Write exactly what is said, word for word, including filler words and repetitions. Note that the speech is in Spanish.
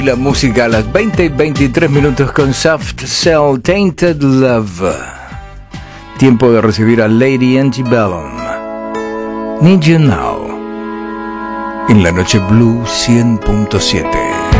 La música a las veinte y veintitrés minutos con Soft Cell Tainted Love. Tiempo de recibir a Lady Antebellum. Need You Now. En la noche Blue cien punto siete.